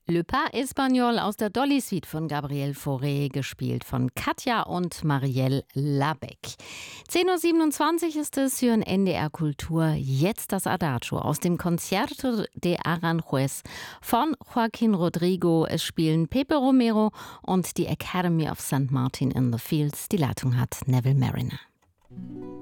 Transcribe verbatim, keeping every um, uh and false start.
Le Pas Espagnol aus der Dolly Suite von Gabriel Fauré, gespielt von Katja und Marielle Labec. zehn Uhr siebenundzwanzig ist es für ein N D R Kultur. Jetzt das Adagio aus dem Concierto de Aranjuez von Joaquín Rodrigo. Es spielen Pepe Romero und die Academy of Saint Martin in the Fields. Die Leitung hat Neville Mariner.